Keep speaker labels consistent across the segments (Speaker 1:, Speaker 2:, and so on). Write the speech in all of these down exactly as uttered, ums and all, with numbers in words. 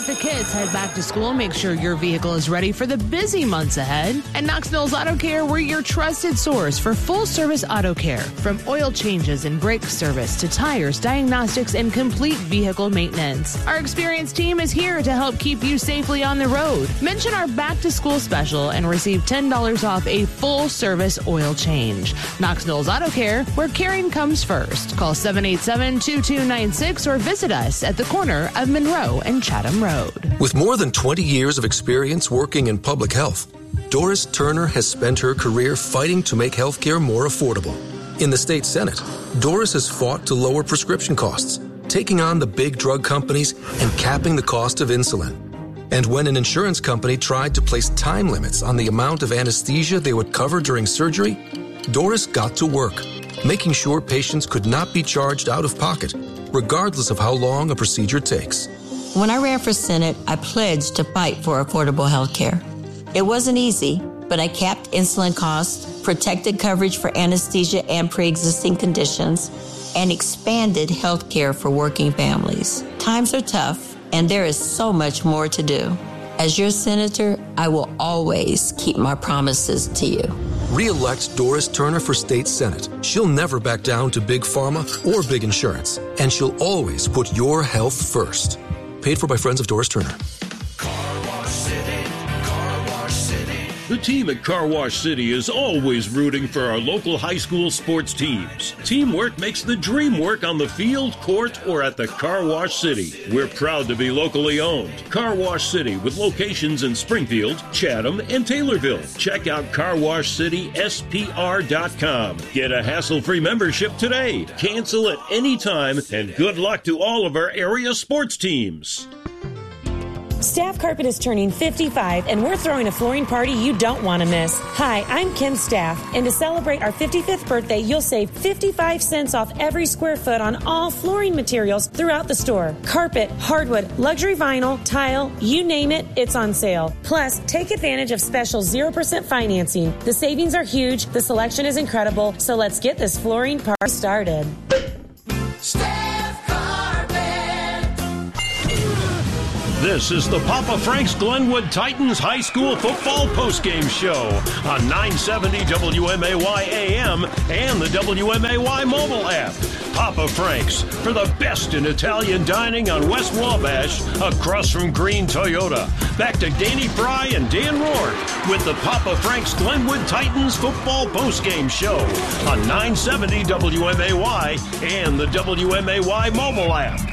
Speaker 1: for kids head back to school, make sure your vehicle is ready for the busy months ahead. And Knox Mills Auto Care, we're your trusted source for full-service auto care. From oil changes and brake service to tires, diagnostics, and complete vehicle maintenance. Our experienced team is here to help keep you safely on the road. Mention our back-to-school special and receive ten dollars off a full-service oil change. Knox Mills Auto Care, where caring comes first. Call seven eight seven, two two nine six or visit us at the corner of Monroe and Chatham Road.
Speaker 2: With more than twenty years of experience working in public health, Doris Turner has spent her career fighting to make healthcare more affordable. In the state Senate, Doris has fought to lower prescription costs, taking on the big drug companies and capping the cost of insulin. And when an insurance company tried to place time limits on the amount of anesthesia they would cover during surgery, Doris got to work, making sure patients could not be charged out of pocket, regardless of how long a procedure takes.
Speaker 3: When I ran for Senate, I pledged to fight for affordable health care. It wasn't easy, but I capped insulin costs, protected coverage for anesthesia and pre-existing conditions, and expanded health care for working families. Times are tough, and there is so much more to do. As your senator, I will always keep my promises to you.
Speaker 2: Re-elect Doris Turner for state Senate. She'll never back down to big pharma or big insurance, and she'll always put your health first. Paid for by Friends of Doris Turner.
Speaker 4: Car Wash City, Car Wash City.
Speaker 5: The team at Car Wash City is always rooting for our local high school sports teams. Teamwork makes the dream work on the field, court, or at the Car Wash City. We're proud to be locally owned. Car Wash City with locations in Springfield, Chatham, and Taylorville. Check out car wash city s p r dot com. Get a hassle-free membership today. Cancel at any time, and good luck to all of our area sports teams.
Speaker 6: Staff Carpet is turning fifty-five, and we're throwing a flooring party you don't want to miss. Hi, I'm Kim Staff, and to celebrate our fifty-fifth birthday, you'll save fifty-five cents off every square foot on all flooring materials throughout the store. Carpet, hardwood, luxury vinyl, tile, you name it, it's on sale. Plus, take advantage of special zero percent financing. The savings are huge, the selection is incredible, so let's get this flooring party started.
Speaker 5: This is the Papa Frank's Glenwood Titans High School Football Postgame Show on nine seventy W M A Y A M and the W M A Y mobile app. Papa Frank's, for the best in Italian dining on West Wabash, across from Green Toyota. Back to Danny Fry and Dan Rourke with the Papa Frank's Glenwood Titans Football Postgame Show on nine seventy W M A Y and the W M A Y mobile app.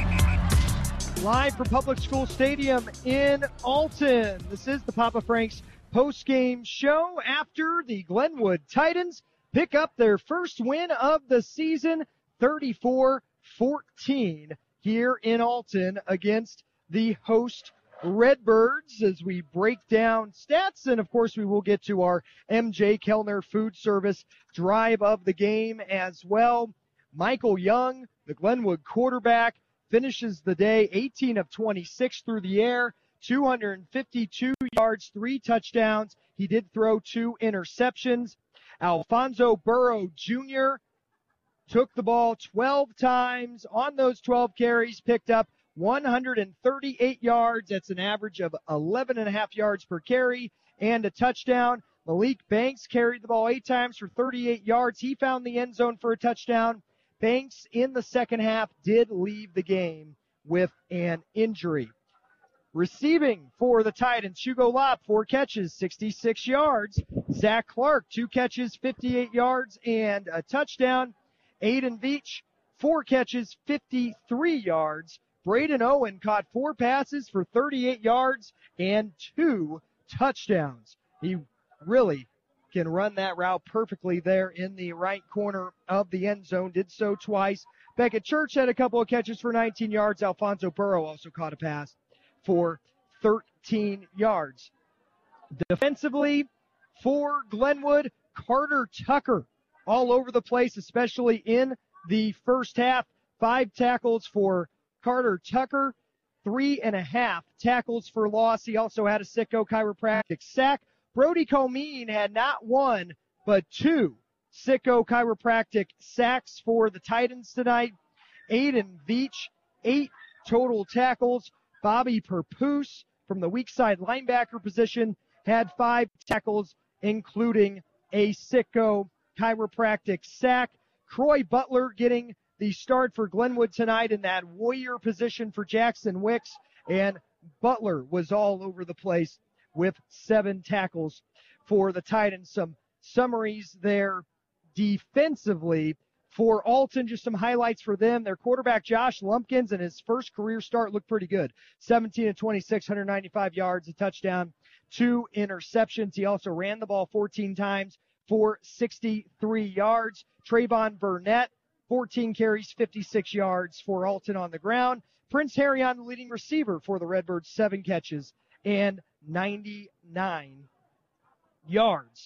Speaker 7: Live from Public School Stadium in Alton. This is the Papa Frank's post-game show after the Glenwood Titans pick up their first win of the season, thirty-four fourteen, here in Alton against the host Redbirds, as we break down stats. And, of course, we will get to our M J Kellner Food Service drive of the game as well. Michael Young, the Glenwood quarterback, finishes the day eighteen of twenty-six through the air, two hundred fifty-two yards, three touchdowns. He did throw two interceptions. Alfonso Burrow Junior took the ball twelve times. On those twelve carries, picked up one hundred thirty-eight yards. That's an average of eleven and a half yards per carry and a touchdown. Malik Banks carried the ball eight times for thirty-eight yards. He found the end zone for a touchdown. Banks in the second half did leave the game with an injury. Receiving for the Titans, Hugo Lopp, four catches, sixty-six yards. Zach Clark, two catches, fifty-eight yards and a touchdown. Aiden Veach, four catches, fifty-three yards. Braden Owen caught four passes for thirty-eight yards and two touchdowns. He really can run that route perfectly there in the right corner of the end zone. Did so twice. Beckett Church had a couple of catches for nineteen yards. Alfonso Burrow also caught a pass for thirteen yards. Defensively for Glenwood, Carter Tucker all over the place, especially in the first half. Five tackles for Carter Tucker, three and a half tackles for loss. He also had a Sitco chiropractic sack. Brody Comine had not one, but two Sitco chiropractic sacks for the Titans tonight. Aiden Veach, eight total tackles. Bobby Perpus from the weak side linebacker position had five tackles, including a sicko chiropractic sack. Croy Butler getting the start for Glenwood tonight in that warrior position for Jackson Wicks, and Butler was all over the place with seven tackles for the Titans. Some summaries there defensively for Alton, just some highlights for them. Their quarterback, Josh Lumpkins, in his first career start looked pretty good. seventeen of twenty-six, one hundred ninety-five yards, a touchdown, two interceptions. He also ran the ball fourteen times for sixty-three yards. Trayvon Burnett, fourteen carries, fifty-six yards for Alton on the ground. Prince Harrion, the leading receiver for the Redbirds, seven catches and ninety-nine yards.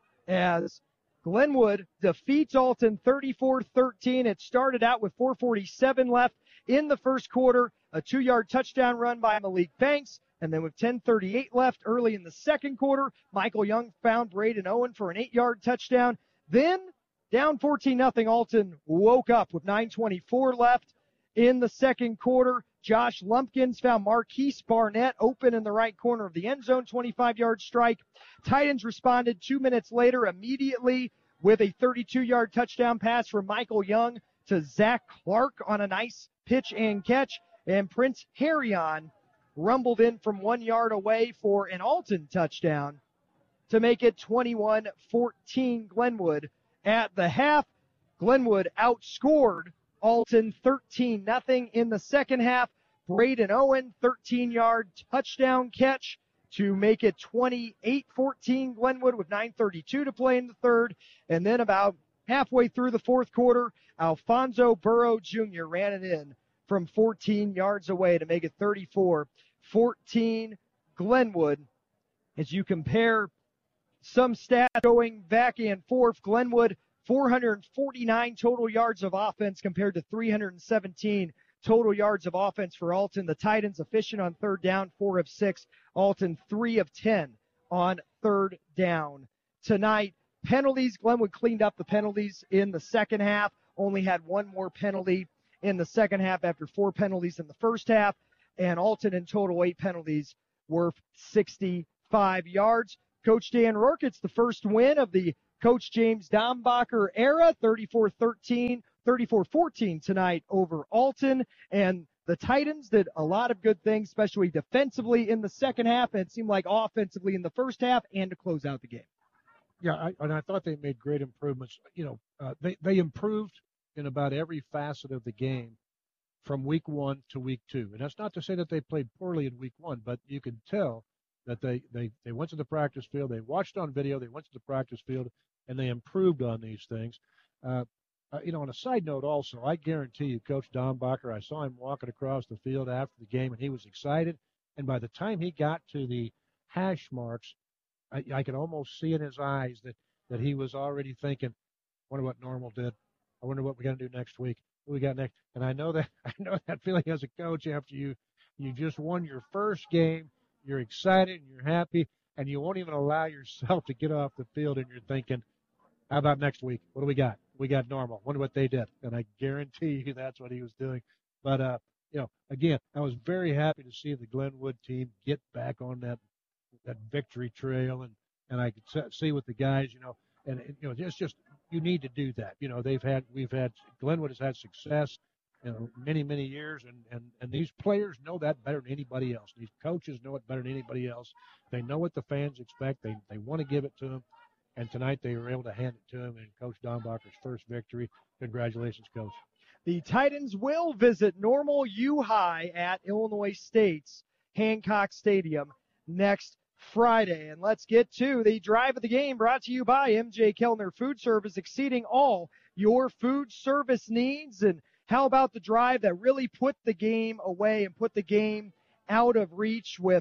Speaker 7: As Glenwood defeats Alton thirty-four thirteen. It started out with four forty-seven left in the first quarter. A two-yard touchdown run by Malik Banks. And then with ten thirty-eight left early in the second quarter, Michael Young found Braden Owen for an eight-yard touchdown. Then, down fourteen nothing, Alton woke up with nine twenty-four left in the second quarter. Josh Lumpkins found Marquise Barnett open in the right corner of the end zone, twenty-five-yard strike. Titans responded two minutes later immediately with a thirty-two-yard touchdown pass from Michael Young to Zach Clark on a nice pitch and catch. And Prince Harrion rumbled in from one yard away for an Alton touchdown to make it twenty-one fourteen Glenwood. At the half, Glenwood outscored Alton thirteen nothing in the second half. Braden Owen, thirteen-yard touchdown catch to make it twenty-eight fourteen Glenwood with nine thirty-two to play in the third. And then about halfway through the fourth quarter, Alfonso Burrow Junior ran it in from fourteen yards away to make it thirty-four fourteen Glenwood. As you compare some stats going back and forth, Glenwood four hundred forty-nine total yards of offense compared to three hundred seventeen total yards of offense for Alton. The Titans efficient on third down, four of six. Alton three of ten on third down. Tonight, penalties. Glenwood cleaned up the penalties in the second half. Only had one more penalty in the second half after four penalties in the first half. And Alton in total eight penalties worth sixty-five yards. Coach Dan Rourke, it's the first win of the Coach James Dombacher era, thirty-four thirteen, thirty-four fourteen tonight over Alton. And the Titans did a lot of good things, especially defensively in the second half, and it seemed like offensively in the first half and to close out the game.
Speaker 8: Yeah, I, and I thought they made great improvements. You know, uh, they, they improved in about every facet of the game from week one to week two. And that's not to say that they played poorly in week one, but you can tell that they, they, they went to the practice field, they watched on video, they went to the practice field, and they improved on these things. Uh, uh, you know, on a side note also, I guarantee you, Coach Dombacher, I saw him walking across the field after the game, and he was excited. And by the time he got to the hash marks, I, I could almost see in his eyes that, that he was already thinking, I wonder what Normal did. I wonder what we're going to do next week. What we got next? And I know that I know that feeling as a coach after you you just won your first game. You're excited and you're happy, and you won't even allow yourself to get off the field, and you're thinking, how about next week? What do we got? We got Normal. Wonder what they did. And I guarantee you that's what he was doing. But, uh, you know, again, I was very happy to see the Glenwood team get back on that that victory trail, and, and I could see with the guys, you know, and, you know, it's just, you need to do that. You know, they've had, we've had, Glenwood has had success you know, many, many years, and, and, and these players know that better than anybody else. These coaches know it better than anybody else. They know what the fans expect. They they want to give it to them, and tonight they were able to hand it to them in Coach Dombacher's first victory. Congratulations, Coach.
Speaker 7: The Titans will visit Normal U High at Illinois State's Hancock Stadium next Friday. And let's get to the drive of the game, brought to you by M J Kellner Food Service, exceeding all your food service needs. And how about the drive that really put the game away and put the game out of reach with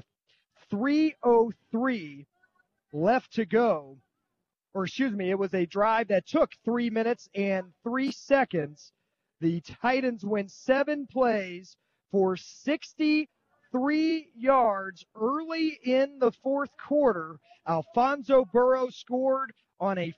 Speaker 7: three oh three left to go? Or excuse me, it was a drive that took three minutes and three seconds. The Titans win seven plays for sixty-three yards early in the fourth quarter. Alfonso Burrow scored on a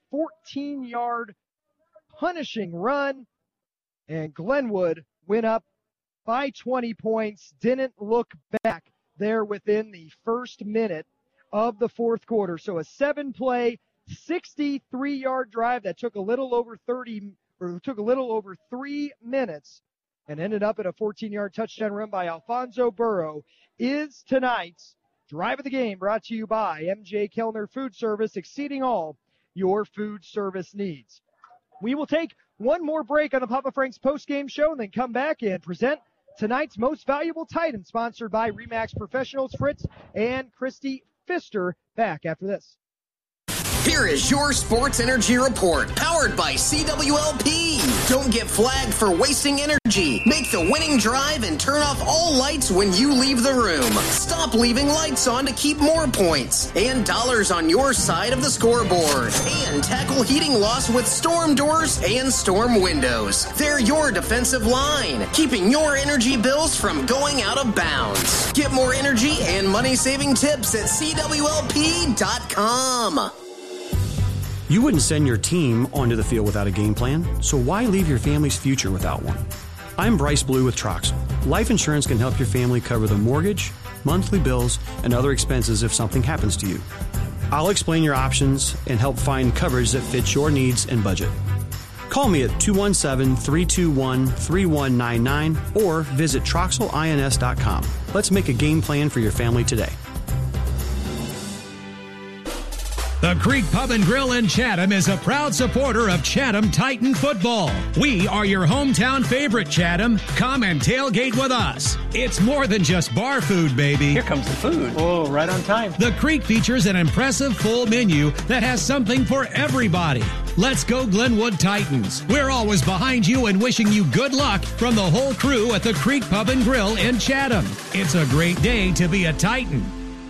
Speaker 7: fourteen-yard punishing run, and Glenwood went up by twenty points. Didn't look back there within the first minute of the fourth quarter. So a seven-play, sixty-three-yard drive that took a little over thirty, or took a little over three minutes, and ended up at a fourteen-yard touchdown run by Alfonso Burrow, is tonight's Drive of the Game, brought to you by M J Kellner Food Service, exceeding all your food service needs. We will take one more break on the Papa Frank's postgame show and then come back and present tonight's Most Valuable Titan, sponsored by RE/MAX Professionals, Fritz and Christy Pfister. Back after this.
Speaker 9: Here is your Sports Energy Report, powered by C W L P. Don't get flagged for wasting energy. Make the winning drive and turn off all lights when you leave the room. Stop leaving lights on to keep more points and dollars on your side of the scoreboard. And tackle heating loss with storm doors and storm windows. They're your defensive line, keeping your energy bills from going out of bounds. Get more energy and money-saving tips at C W L P dot com.
Speaker 10: You wouldn't send your team onto the field without a game plan, so why leave your family's future without one? I'm Bryce Blue with Troxel. Life insurance can help your family cover the mortgage, monthly bills, and other expenses if something happens to you. I'll explain your options and help find coverage that fits your needs and budget. Call me at two one seven, three two one, three one nine nine or visit Troxel Ins dot com. Let's make a game plan for your family today.
Speaker 11: The Creek Pub and Grill in Chatham is a proud supporter of Chatham Titan football. We are your hometown favorite, Chatham. Come and tailgate with us. It's more than just bar food, baby.
Speaker 12: Here comes the food. Oh, right on time.
Speaker 11: The Creek features an impressive full menu that has something for everybody. Let's go Glenwood Titans. We're always behind you and wishing you good luck from the whole crew at the Creek Pub and Grill in Chatham. It's a great day to be a Titan.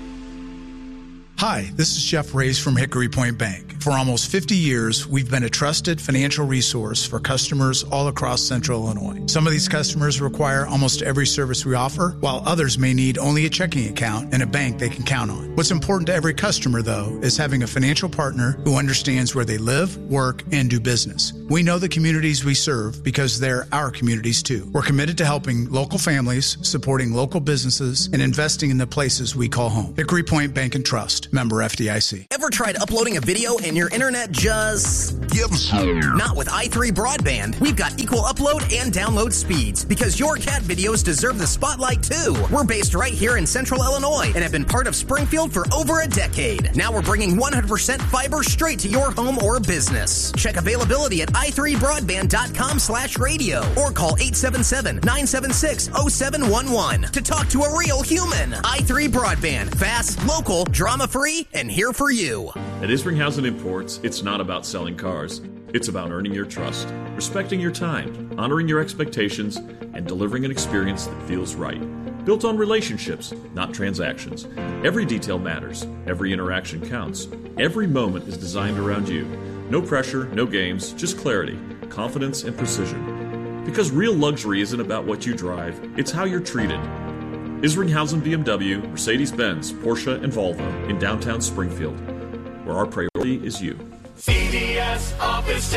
Speaker 13: Hi, this is Jeff Reyes from Hickory Point Bank. For almost fifty years, we've been a trusted financial resource for customers all across Central Illinois. Some of these customers require almost every service we offer, while others may need only a checking account and a bank they can count on. What's important to every customer, though, is having a financial partner who understands where they live, work, and do business. We know the communities we serve because they're our communities, too. We're committed to helping local families, supporting local businesses, and investing in the places we call home. Hickory Point Bank and Trust. Member F D I C.
Speaker 9: Ever tried uploading a video and your internet just gives up? Not with i three Broadband. We've got equal upload and download speeds because your cat videos deserve the spotlight too. We're based right here in Central Illinois and have been part of Springfield for over a decade. Now we're bringing one hundred percent fiber straight to your home or business. Check availability at i three broadband dot com slash radio or call eight seven seven, nine seven six, zero seven one one to talk to a real human. i three Broadband. Fast, local, drama-free, and here for you.
Speaker 14: At Isringhausen Imports, it's not about selling cars. It's about earning your trust, respecting your time, honoring your expectations, and delivering an experience that feels right. Built on relationships, not transactions. Every detail matters. Every interaction counts. Every moment is designed around you. No pressure, no games, just clarity, confidence, and precision. Because real luxury isn't about what you drive, it's how you're treated. Isringhausen B M W, Mercedes-Benz, Porsche, and Volvo in downtown Springfield, where our priority is you.
Speaker 4: C D S Office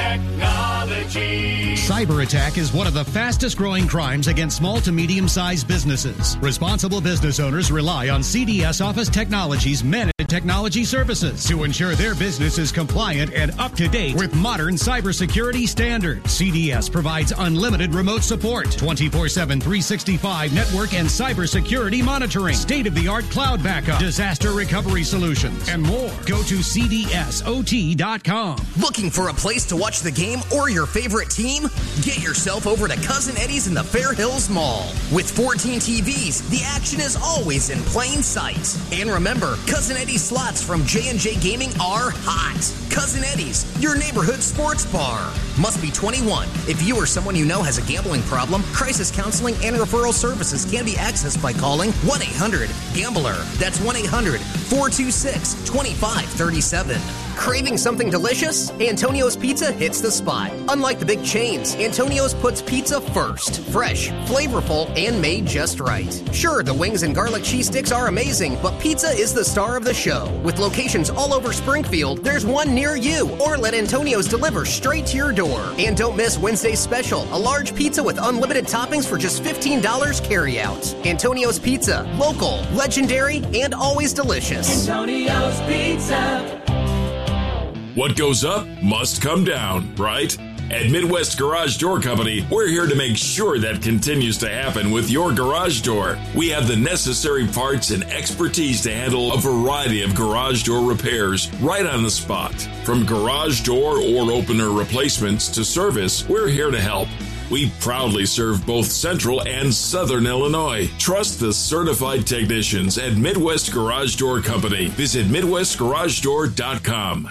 Speaker 4: Technology.
Speaker 11: Cyber attack is one of the fastest growing crimes against small to medium sized businesses. Responsible business owners rely on C D S Office Technology's managed technology services to ensure their business is compliant and up to date with modern cybersecurity standards. C D S provides unlimited remote support, twenty-four seven, three sixty-five network and cybersecurity monitoring, state-of-the-art cloud backup, disaster recovery solutions, and more. Go to C D S O T dot com.
Speaker 9: Looking for a place to watch the game or your favorite team? Get yourself over to Cousin Eddie's in the Fair Hills Mall. With fourteen T Vs, the action is always in plain sight. And remember, Cousin Eddie's slots from J and J Gaming are hot. Cousin Eddie's, your neighborhood sports bar. Must be twenty-one. If you or someone you know has a gambling problem, crisis counseling and referral services can be accessed by calling one eight hundred gambler. That's one eight hundred, four two six, two five three seven. Craving something delicious? Antonio's Pizza hits the spot. Unlike the big chains, Antonio's puts pizza first. Fresh, flavorful, and made just right. Sure, the wings and garlic cheese sticks are amazing, but pizza is the star of the show. With locations all over Springfield, there's one near you. Or let Antonio's deliver straight to your door. And don't miss Wednesday's special, a large pizza with unlimited toppings for just fifteen dollars carry out. Antonio's Pizza, local, legendary, and always delicious.
Speaker 4: Antonio's Pizza.
Speaker 15: What goes up must come down, right? At Midwest Garage Door Company, we're here to make sure that continues to happen with your garage door. We have the necessary parts and expertise to handle a variety of garage door repairs right on the spot. From garage door or opener replacements to service, we're here to help. We proudly serve both Central and Southern Illinois. Trust the certified technicians at Midwest Garage Door Company. Visit Midwest Garage Door dot com.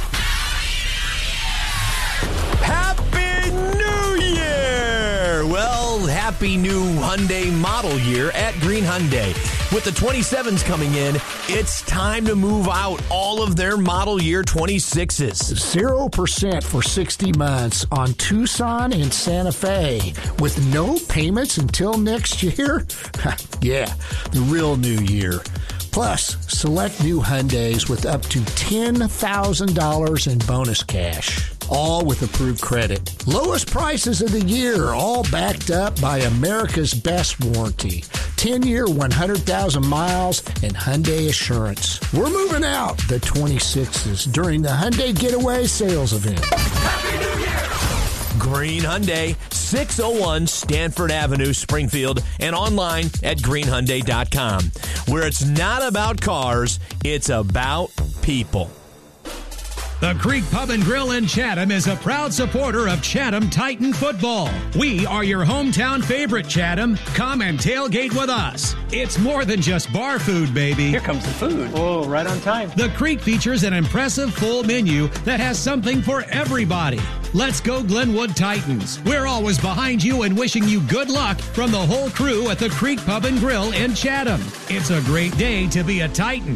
Speaker 16: Happy New Year! Well, happy new Hyundai model year at Green Hyundai. With the twenty-sevens coming in, it's time to move out all of their model year twenty-sixes.
Speaker 17: zero percent for sixty months on Tucson and Santa Fe with no payments until next year? Yeah, the real new year. Plus, select new Hyundais with up to ten thousand dollars in bonus cash. All with approved credit. Lowest prices of the year, all backed up by America's best warranty. ten-year, one hundred thousand miles, and Hyundai Assurance. We're moving out the twenty-sixes during the Hyundai Getaway Sales Event.
Speaker 16: Happy New Year! Green Hyundai, six oh one Stanford Avenue, Springfield, and online at green hyundai dot com, where it's not about cars, it's about people.
Speaker 11: The Creek Pub and Grill in Chatham is a proud supporter of Chatham Titan football. We are your hometown favorite, Chatham. Come and tailgate with us. It's more than just bar food, baby.
Speaker 12: Here comes the food. Oh, right on time.
Speaker 11: The Creek features an impressive full menu that has something for everybody. Let's go Glenwood Titans. We're always behind you and wishing you good luck from the whole crew at the Creek Pub and Grill in Chatham. It's a great day to be a Titan.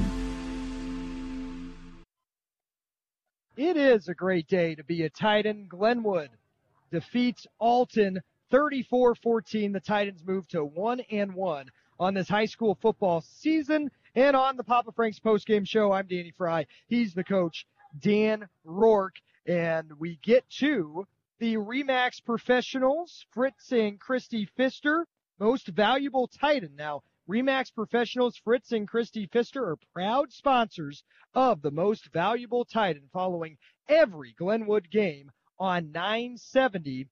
Speaker 7: It is a great day to be a Titan. Glenwood defeats Alton thirty-four fourteen. The Titans move to one and one on this high school football season. And on the Papa Frank's postgame show, I'm Danny Fry. He's the coach, Dan Rourke. And we get to the RE/MAX Professionals, Fritz and Christy Pfister, most valuable Titan. Now, RE/MAX Professionals, Fritz and Christy Pfister are proud sponsors of the Most Valuable Titan, following every Glenwood game on nine seventy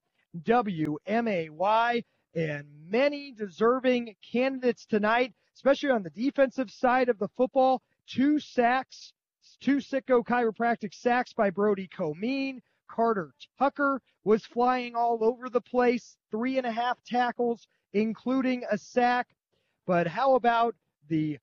Speaker 7: W M A Y, and many deserving candidates tonight, especially on the defensive side of the football. Two sacks, two Sitco Chiropractic sacks by Brody Comeen. Carter Tucker was flying all over the place, three and a half tackles, including a sack. But how about the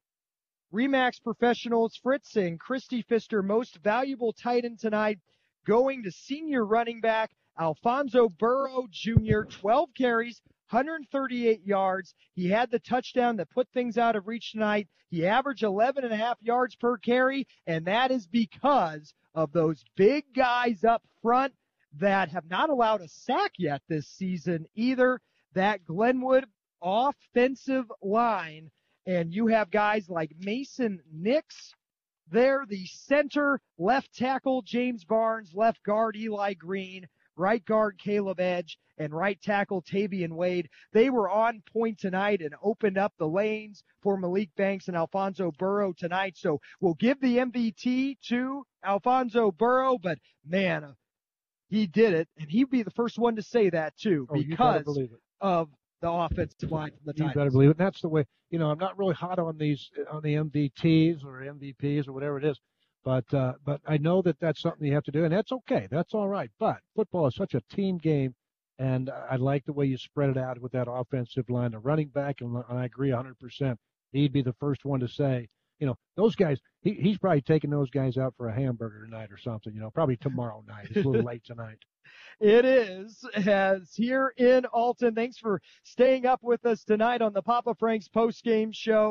Speaker 7: RE/MAX Professionals, Fritz and Christy Pfister, most valuable Titan tonight, going to senior running back Alfonso Burrow Junior, twelve carries, one hundred thirty-eight yards. He had the touchdown that put things out of reach tonight. He averaged eleven and a half yards per carry, and that is because of those big guys up front that have not allowed a sack yet this season either. That Glenwood offensive line, and you have guys like Mason Nix there, the center, left tackle James Barnes, left guard Eli Green, right guard Caleb Edge, and right tackle Tavian Wade. They were on point tonight and opened up the lanes for Malik Banks and Alfonso Burrow tonight. So we'll give the M V P to Alfonso Burrow, but man, uh, he did it, and he'd be the first one to say that too,
Speaker 8: oh,
Speaker 7: because of the offensive line from the Titans.
Speaker 8: You better believe it. And that's the way, you know, I'm not really hot on these, on the M V Ts or M V Ps or whatever it is, but uh, but I know that that's something you have to do, and that's okay. That's all right. But football is such a team game, and I like the way you spread it out with that offensive line. The running back, and I agree one hundred percent, he'd be the first one to say, you know, those guys, he, he's probably taking those guys out for a hamburger tonight or something, you know, probably tomorrow night. It's a little late tonight.
Speaker 7: It is, as here in Alton. Thanks for staying up with us tonight on the Papa Frank's postgame show.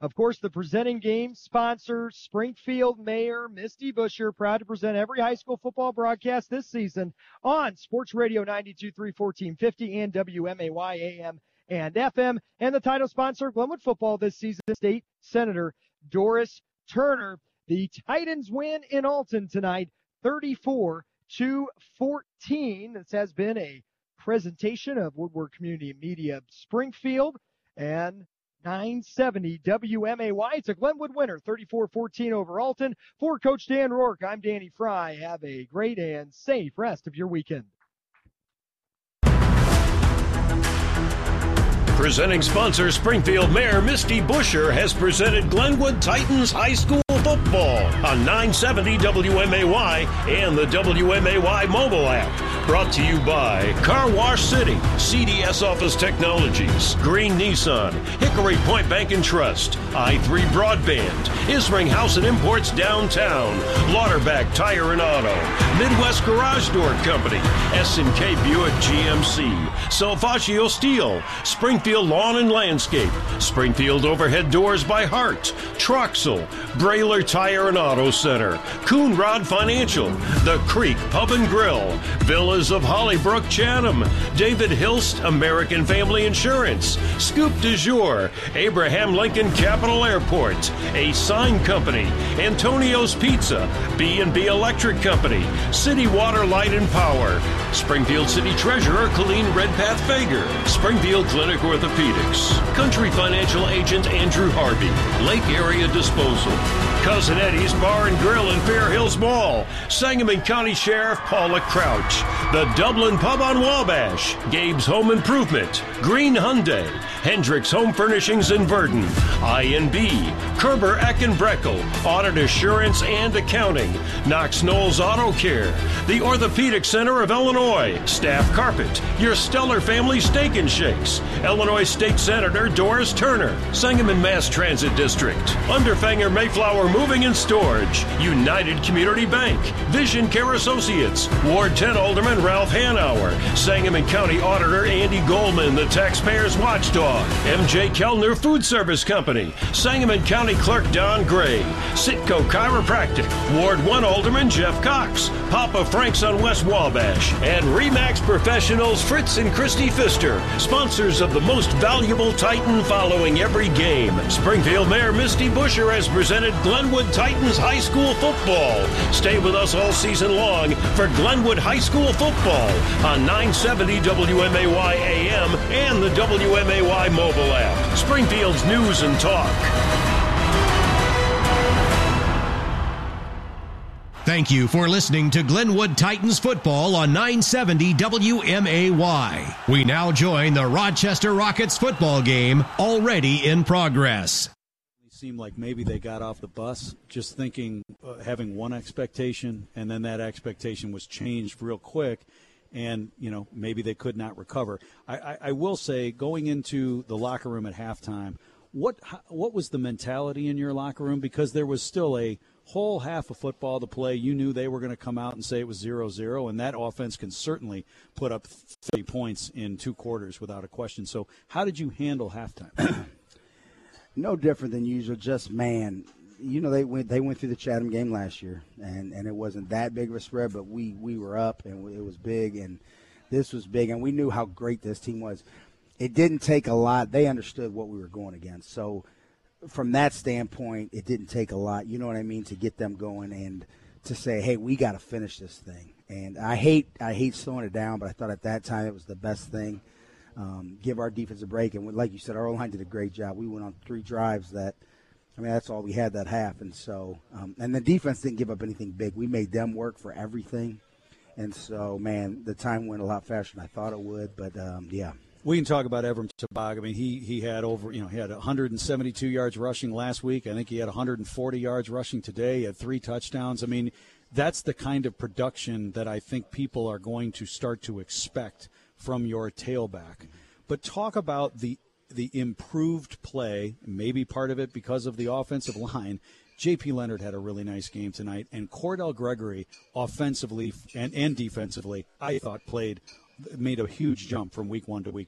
Speaker 7: Of course, the presenting game sponsor, Springfield Mayor Misty Buscher, proud to present every high school football broadcast this season on Sports Radio ninety-two point three, fourteen fifty and W M A Y A M and F M. And the title sponsor of Glenwood football this season, State Senator Doris Turner. The Titans win in Alton tonight, thirty-four to fourteen. This has been a presentation of Woodward Community Media Springfield and nine seventy W M A Y. It's a Glenwood winner, thirty-four fourteen over Alton. For Coach Dan Rourke, I'm Danny Fry. Have a great and safe rest of your weekend.
Speaker 5: Presenting sponsor Springfield Mayor Misty Buscher has presented Glenwood Titans High School football on nine seventy W M A Y and the W M A Y mobile app. Brought to you by Car Wash City, C D S Office Technologies, Green Nissan, Hickory Point Bank and Trust, I three Broadband, Isring House and Imports Downtown, Lauderback Tire and Auto, Midwest Garage Door Company, S and K Buick G M C, Salvaggio Steel, Springfield Lawn and Landscape, Springfield Overhead Doors by Hart, Troxel, Brailer Tire and Auto Center, Coonrod Financial, The Creek Pub and Grill, Villas of Hollybrook Chatham, David Hilst American Family Insurance, Scoop du Jour, Abraham Lincoln Capital Airport, A Sign Company, Antonio's Pizza, B and B Electric Company, City Water Light and Power, Springfield City Treasurer Colleen Redpath Fager, Springfield Clinic Orthopedics, Country Financial Agent Andrew Harvey, Lake Area Disposal, Cousin Eddie's Bar and Grill in Fair Hills Mall, Sangamon County Sheriff Paula Crouch, the Dublin Pub on Wabash, Gabe's Home Improvement, Green Hyundai, Hendricks Home Furnishings in Verdon, I and B, Kerber Eckenbreckel, Audit Assurance and Accounting, Knox Knowles Auto Care, the Orthopedic Center of Illinois, Staff Carpet, Your Stellar Family Steak and Shakes, Illinois State Senator Doris Turner, Sangamon Mass Transit District, Underfanger Mayflower Moving and Storage, United Community Bank, Vision Care Associates, Ward ten Alderman Ralph Hanauer, Sangamon County Auditor Andy Goldman, the Taxpayers Watchdog, M J Kellner Food Service Company, Sangamon County Clerk Don Gray, Sitco Chiropractic, Ward one Alderman Jeff Cox, Papa Frank's on West Wabash, and Remax Professionals Fritz and Christy Pfister, sponsors of the most valuable Titan following every game. Springfield Mayor Misty Buscher has presented Glenwood Titans High School football. Stay with us all season long for Glenwood High School football on nine seventy W M A Y A M and the W M A Y mobile app. Springfield's news and talk.
Speaker 11: Thank you for listening to Glenwood Titans football on nine seventy W M A Y. We now join the Rochester Rockets football game, already in progress.
Speaker 18: It seemed like maybe they got off the bus just thinking, uh, having one expectation, and then that expectation was changed real quick, and, you know, maybe they could not recover. I, I, I will say, going into the locker room at halftime, what what was the mentality in your locker room? Because there was still a whole half of football to play. You knew they were going to come out and say it was zero zero, and that offense can certainly put up thirty points in two quarters without a question. So how did you handle halftime?
Speaker 19: No different than usual, just, man, you know, they went they went through the Chatham game last year, and, and it wasn't that big of a spread, but we, we were up, and it was big, and this was big, and we knew how great this team was. It didn't take a lot. They understood what we were going against. So from that standpoint, it didn't take a lot, you know what I mean, to get them going and to say, hey, we got to finish this thing. And I hate I hate slowing it down, but I thought at that time it was the best thing. Um, give our defense a break. And like you said, our O-line did a great job. We went on three drives that, I mean, that's all we had that half. And so, um, and the defense didn't give up anything big. We made them work for everything. And so, man, the time went a lot faster than I thought it would. But, um, yeah.
Speaker 18: We can talk about Evram Tabag. I mean, he he had over, you know, he had one hundred seventy-two yards rushing last week. I think he had one hundred forty yards rushing today. He had three touchdowns. I mean, that's the kind of production that I think people are going to start to expect from your tailback. But talk about the the improved play, maybe part of it because of the offensive line. J P. Leonard had a really nice game tonight, and Cordell Gregory, offensively and, and defensively, I thought played made a huge jump from week one to week two.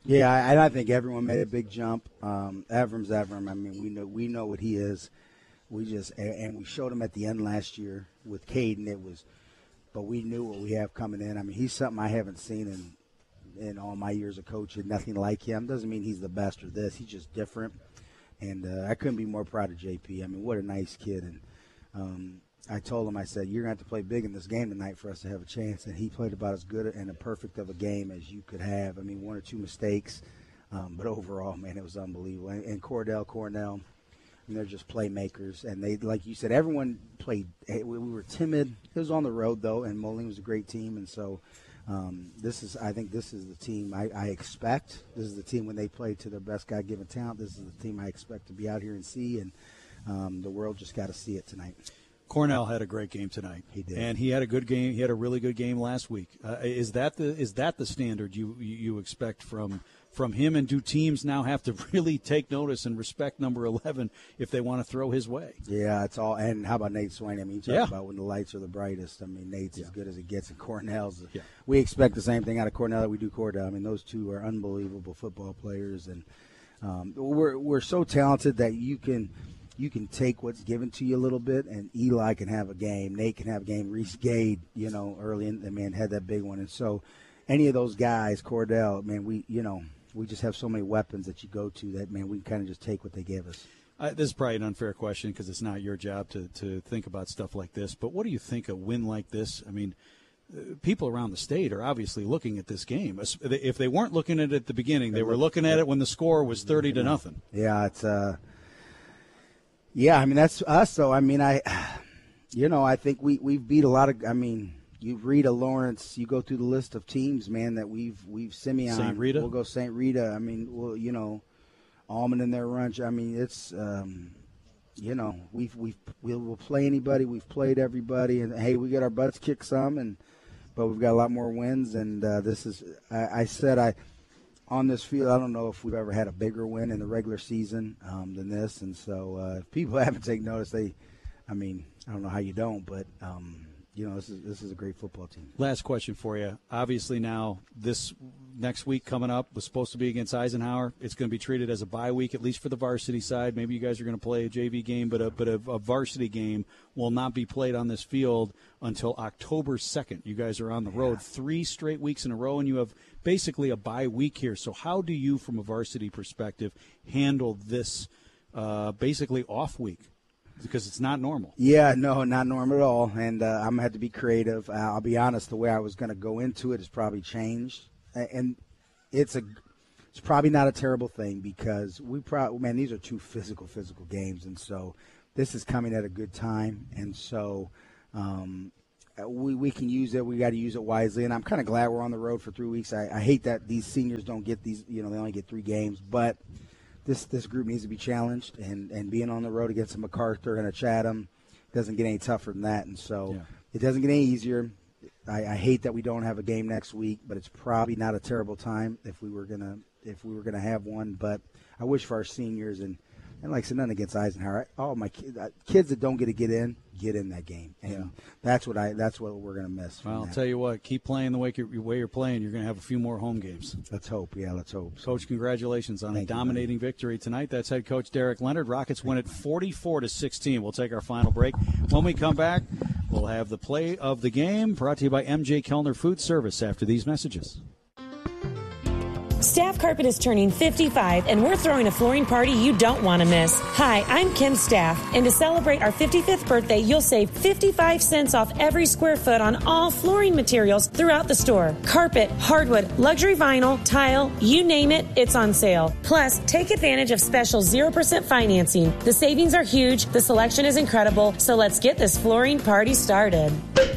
Speaker 19: Yeah, and I think everyone made a big jump. Um, Evram's Evram. I mean, we know we know what he is. We just and we showed him at the end last year with Caden. It was, but we knew what we have coming in. I mean, he's something I haven't seen in in all my years of coaching. Nothing like him. Doesn't mean he's the best or this. He's just different. And uh, I couldn't be more proud of J P. I mean, what a nice kid. And um, I told him, I said, you're going to have to play big in this game tonight for us to have a chance. And he played about as good and a perfect of a game as you could have. I mean, one or two mistakes. Um, but overall, man, it was unbelievable. And, and Cordell, Cornell, and they're just playmakers. And they, like you said, everyone played. We were timid. It was on the road, though, and Moline was a great team. And so um, this is, I think this is the team I, I expect. This is the team when they play to their best God-given talent. This is the team I expect to be out here and see. And um, the world just got to see it tonight.
Speaker 18: Cornell had a great game tonight.
Speaker 19: He did,
Speaker 18: and he had a good game. He had a really good game last week. Uh, is that the is that the standard you you expect from from him? And do teams now have to really take notice and respect number eleven if they want to throw his way?
Speaker 19: Yeah, it's all. And how about Nate Swain? I mean, you talk
Speaker 18: yeah.
Speaker 19: about when the lights are the brightest. I mean, Nate's yeah. as good as it gets, and Cornell's.
Speaker 18: Yeah.
Speaker 19: We expect the same thing out of Cornell that we do Cordell. I mean, those two are unbelievable football players, and um, we're we're so talented that you can. You can take what's given to you a little bit, and Eli can have a game. Nate can have a game. Reese Gade, you know, early in the man had that big one. And so any of those guys, Cordell, man, we, you know, we just have so many weapons that you go to that, man, we can kind of just take what they give us.
Speaker 18: Uh, this is probably an unfair question because it's not your job to, to think about stuff like this. But what do you think a win like this? I mean, uh, people around the state are obviously looking at this game. If they weren't looking at it at the beginning, they were looking at it when the score was thirty to nothing.
Speaker 19: Yeah, it's uh Yeah, I mean, that's us. So, I mean, I, you know, I think we, we've beat a lot of, I mean, you read a Lawrence, you go through the list of teams, man, that we've, we've Simeon.
Speaker 18: Saint Rita?
Speaker 19: We'll go Saint Rita. I mean, well, you know, Almond in their runch. I mean, it's, um, you know, we've, we've, we'll, we'll play anybody. We've played everybody. And, hey, we got our butts kicked some, and but we've got a lot more wins. And uh, this is, I, I said, I, on this field, I don't know if we've ever had a bigger win in the regular season um, than this. And so uh, if people haven't taken notice, they, I mean, I don't know how you don't, but, um, you know, this is this is a great football team.
Speaker 18: Last question for you. Obviously now this next week coming up was supposed to be against Eisenhower. It's going to be treated as a bye week, at least for the varsity side. Maybe you guys are going to play a J V game, but a, but a, a varsity game will not be played on this field until October second. You guys are on the road yeah. three straight weeks in a row, and you have basically a bye week here. So how do you, from a varsity perspective, handle this uh, basically off week? Because it's not normal.
Speaker 19: Yeah, no, not normal at all. And uh, I'm going to have to be creative. Uh, I'll be honest, the way I was going to go into it has probably changed. And it's a, it's probably not a terrible thing because we probably, man, these are two physical, physical games. And so this is coming at a good time. And so um, we, we can use it. We got to use it wisely. And I'm kind of glad we're on the road for three weeks. I, I hate that these seniors don't get these, you know, they only get three games. But This this group needs to be challenged, and, and being on the road against a MacArthur and a Chatham doesn't get any tougher than that. And so yeah. it doesn't get any easier. I, I hate that we don't have a game next week, but it's probably not a terrible time if we were gonna if we were gonna have one. But I wish for our seniors and, and like I said, nothing against Eisenhower. All my kids, kids that don't get to get in, get in that game, and yeah. that's what I that's what we're gonna miss.
Speaker 18: Well, I'll
Speaker 19: that.
Speaker 18: tell you what, keep playing the way you're, way you're playing. You're gonna have a few more home games.
Speaker 19: Let's hope. Yeah, let's hope. So.
Speaker 18: Coach, congratulations on
Speaker 19: Thank
Speaker 18: a
Speaker 19: you,
Speaker 18: dominating
Speaker 19: buddy.
Speaker 18: victory tonight. That's head coach Derek Leonard. Rockets win it forty-four to sixteen. We'll take our final break. When we come back, we'll have the play of the game brought to you by M J Kellner Food Service after these messages.
Speaker 6: Staff Carpet is turning fifty-five, and we're throwing a flooring party you don't want to miss. Hi, I'm Kim Staff, and to celebrate our fifty-fifth birthday, you'll save fifty-five cents off every square foot on all flooring materials throughout the store. Carpet, hardwood, luxury vinyl, tile, you name it, it's on sale. Plus, take advantage of special zero percent financing. The savings are huge, the selection is incredible, so let's get this flooring party started.